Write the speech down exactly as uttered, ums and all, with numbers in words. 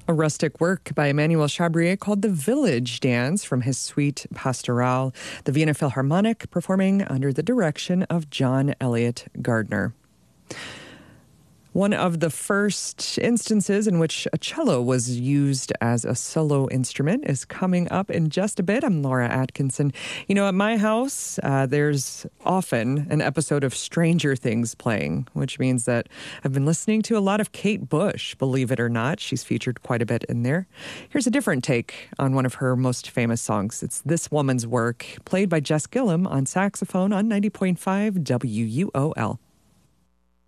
A rustic work by Emmanuel Chabrier called The Village Dance from his suite Pastorale, the Vienna Philharmonic performing under the direction of John Elliott Gardner. One of the first instances in which a cello was used as a solo instrument is coming up in just a bit. I'm Laura Atkinson. You know, at my house, uh, there's often an episode of Stranger Things playing, which means that I've been listening to a lot of Kate Bush, believe it or not. She's featured quite a bit in there. Here's a different take on one of her most famous songs. It's This Woman's Work, played by Jess Gillum on saxophone on ninety point five W U O L.